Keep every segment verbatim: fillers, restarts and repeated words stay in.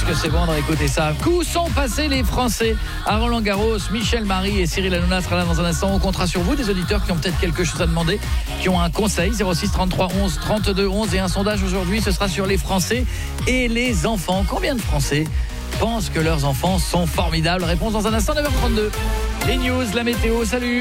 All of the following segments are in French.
que c'est bon d'écouter ça. Où sont passés les Français à Roland-Garros? Michel Marie et Cyril Hanouna sera là dans un instant. On comptera sur vous, des auditeurs qui ont peut-être quelque chose à demander, qui ont un conseil. Zéro six trente-trois onze trente-deux onze. Et un sondage aujourd'hui, ce sera sur les Français et les enfants. Combien de Français pensent que leurs enfants sont formidables? Réponse dans un instant, neuf heures trente-deux. Les news, la météo, salut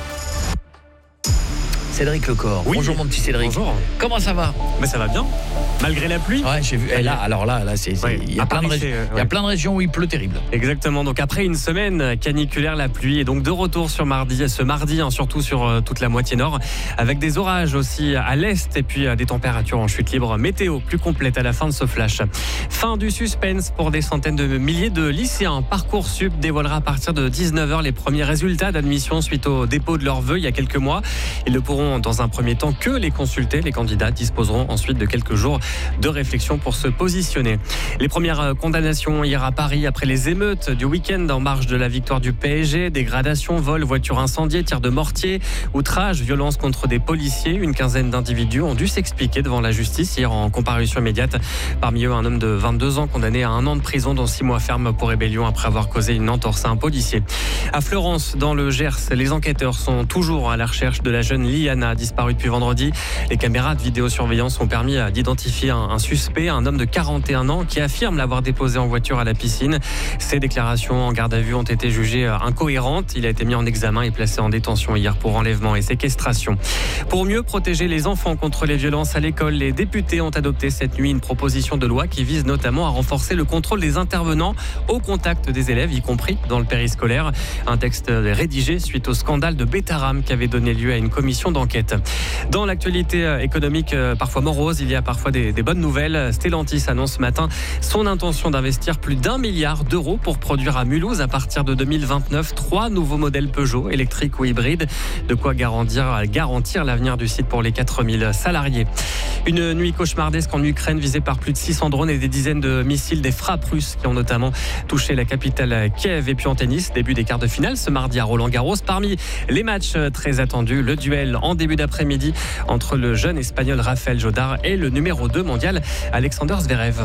Cédric Lecor. Oui. Bonjour mon petit Cédric. Bonjour. Comment ça va? Mais ça va bien, malgré la pluie. Ouais, j'ai vu. Et là, alors là, là, c'est, c'est Ouais. il y a À plein de Paris, régions, c'est, il y a ouais. plein de régions où il pleut terrible. Exactement. Donc après une semaine caniculaire, la pluie est donc de retour sur mardi, ce mardi, hein, surtout sur euh, toute la moitié nord, avec des orages aussi à l'est et puis euh, des températures en chute libre. Météo plus complète à la fin de ce flash. Fin du suspense pour des centaines de milliers de lycéens. Parcoursup dévoilera à partir de dix-neuf heures les premiers résultats d'admission suite au dépôt de leurs vœux il y a quelques mois. Ils ne pourront dans un premier temps que les consulter. Les candidats disposeront ensuite de quelques jours de réflexion pour se positionner. Les premières condamnations hier à Paris après les émeutes du week-end en marge de la victoire du P S G. Dégradation, vol, voiture incendiée, tir de mortier, outrage, violence contre des policiers. Une quinzaine d'individus ont dû s'expliquer devant la justice hier en comparution immédiate. Parmi eux, un homme de vingt-deux ans condamné à un an de prison dont six mois ferme pour rébellion après avoir causé une entorse à un policier. À Fleurance, dans le Gers, les enquêteurs sont toujours à la recherche de la jeune Liana disparue depuis vendredi. Les caméras de vidéosurveillance ont permis d'identifier un suspect, un homme de quarante et un ans qui affirme l'avoir déposé en voiture à la piscine. Ses déclarations en garde à vue ont été jugées incohérentes. Il a été mis en examen et placé en détention hier pour enlèvement et séquestration. Pour mieux protéger les enfants contre les violences à l'école, les députés ont adopté cette nuit une proposition de loi qui vise notamment à renforcer le contrôle des intervenants au contact des élèves, y compris dans le périscolaire. Un texte rédigé suite au scandale de Betaram qui avait donné lieu à une commission d'enquête. Dans l'actualité économique parfois morose, il y a parfois des, des bonnes nouvelles. Stellantis annonce ce matin son intention d'investir plus d'un milliard d'euros pour produire à Mulhouse à partir de deux mille vingt-neuf trois nouveaux modèles Peugeot, électriques ou hybrides. De quoi garantir, garantir l'avenir du site pour les quatre mille salariés. Une nuit cauchemardesque en Ukraine visée par plus de six cents drones et des dizaines de missiles, des frappes russes qui ont notamment touché la capitale Kiev. Et puis en tennis, début des quarts de finale ce mardi à Roland-Garros. Parmi les matchs très attendus, le duel en début d'après-midi entre le jeune espagnol Rafael Jodar et le numéro deux mondial Alexander Zverev.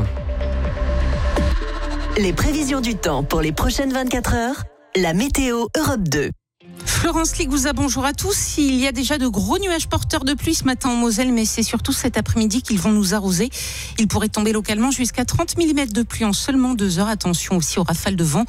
Les prévisions du temps pour les prochaines vingt-quatre heures, la météo Europe deux. Florence Ligouza, bonjour à tous. Il y a déjà de gros nuages porteurs de pluie ce matin en Moselle, mais c'est surtout cet après-midi qu'ils vont nous arroser. Il pourrait tomber localement jusqu'à trente millimètres de pluie en seulement deux heures. Attention aussi aux rafales de vent